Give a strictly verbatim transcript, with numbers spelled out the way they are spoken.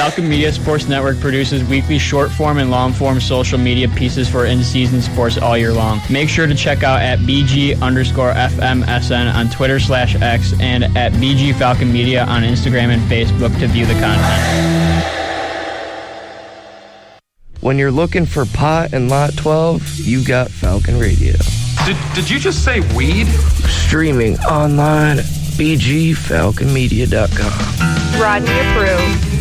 Falcon Media Sports Network produces weekly short-form and long-form social media pieces for in-season sports all year long. Make sure to check out at BG underscore FMSN on Twitter slash X and at B G Falcon Media on Instagram and Facebook to view the content. When you're looking for pot and lot twelve, you got Falcon Radio. Did, did you just say weed? Streaming online, b g falcon media dot com. Rodney approved.